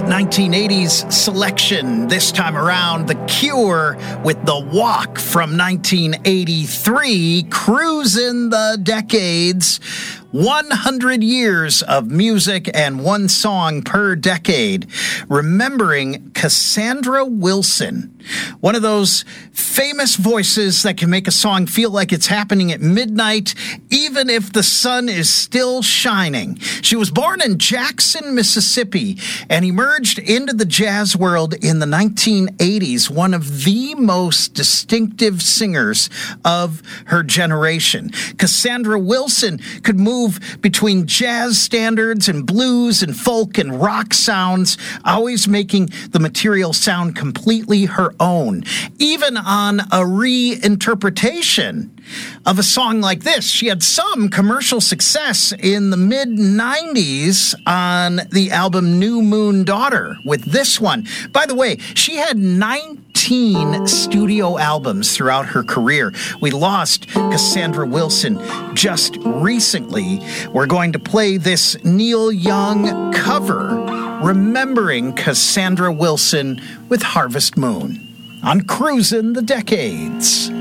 1980s selection. This time around, The Cure with The Walk from 1983, cruising the decades. 100 years of music and one song per decade. Remembering Cassandra Wilson, one of those famous voices that can make a song feel like it's happening at midnight, even if the sun is still shining. She was born in Jackson, Mississippi, and emerged into the jazz world in the 1980s, one of the most distinctive singers of her generation. Cassandra Wilson could move between jazz standards and blues and folk and rock sounds, always making the material sound completely her own. Even on a reinterpretation of a song like this, she had some commercial success in the mid-90s on the album New Moon Daughter with this one. By the way, she had 19 studio albums throughout her career. We lost Cassandra Wilson just recently. We're going to play this Neil Young cover, remembering Cassandra Wilson with Harvest Moon on Cruisin' the Decades.